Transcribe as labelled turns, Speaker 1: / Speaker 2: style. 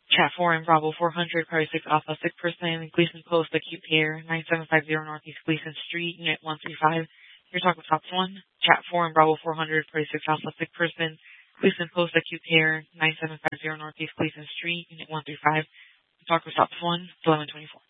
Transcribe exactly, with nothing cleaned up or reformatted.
Speaker 1: Chat four and Bravo four hundred, Party six Alpha six person, Gleason Post, Acute Care, nine seven five zero Northeast Gleason Street, Unit one three five. Your talk with Ops one. Chat four and Bravo four hundred, Party six Alpha six person, Gleason Post, Acute Care, nine seven five zero Northeast Gleason Street, Unit one three five. Your talk with Ops one, eleven twenty-four.